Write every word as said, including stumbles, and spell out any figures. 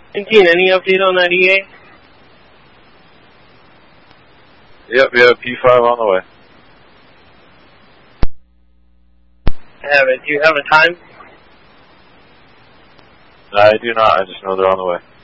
nineteen, any update on that E A? Yep, we have a P five on the way. I have it. Do you have a time? I do not, I just know they're on the way.